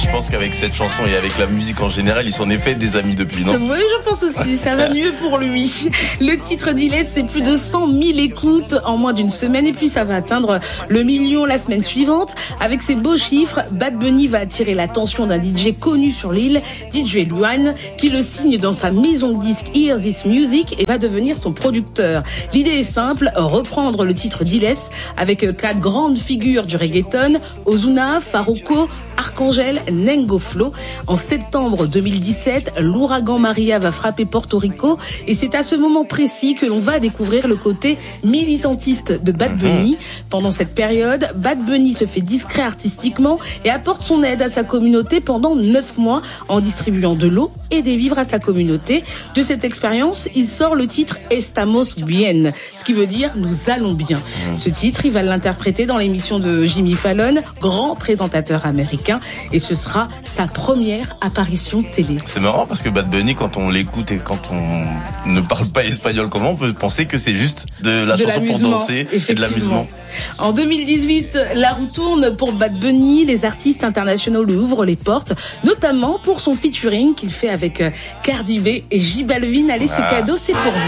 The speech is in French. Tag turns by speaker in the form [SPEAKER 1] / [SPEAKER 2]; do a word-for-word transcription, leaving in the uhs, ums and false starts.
[SPEAKER 1] je pense qu'avec cette chanson et avec la musique en général, il s'en est fait des amis depuis, non?
[SPEAKER 2] Oui, je pense aussi, ça va mieux pour lui. Le titre d'Illette, c'est plus de cent mille écoutes en moins d'une semaine et puis ça va atteindre le million la semaine suivante. Avec ces beaux chiffres, Bad Bunny va attirer l'attention d'un D J connu sur l'île, D J Luan, qui le signe dans sa maison de disques Hear This Music et va devenir son producteur. L'idée est simple, reprendre le titre d'Illette avec quatre grandes figures du reggaeton, Ozuna, Farruko, Arcangel, Nengo Flow. En septembre deux mille dix-sept, l'ouragan Maria va frapper Porto Rico et c'est à ce moment précis que l'on va découvrir le côté militantiste de Bad Bunny. Pendant cette période, Bad Bunny se fait discret artistiquement et apporte son aide à sa communauté pendant neuf mois en distribuant de l'eau et des vivres à sa communauté. De cette expérience, il sort le titre Estamos Bien, ce qui veut dire nous allons bien. Ce titre, il va l'interpréter dans l'émission de Jimmy Fallon, grand présentateur américain, et ce sera sa première apparition télé.
[SPEAKER 1] C'est marrant parce que Bad Bunny, quand on l'écoute et quand on ne parle pas espagnol comment, on peut penser que c'est juste de la
[SPEAKER 2] de
[SPEAKER 1] chanson pour danser et de l'amusement.
[SPEAKER 2] En deux mille dix-huit, la roue tourne pour Bad Bunny. Les artistes internationaux lui ouvrent les portes, notamment pour son featuring qu'il fait avec Cardi B et J Balvin. Allez, c'est cadeau, c'est pour vous.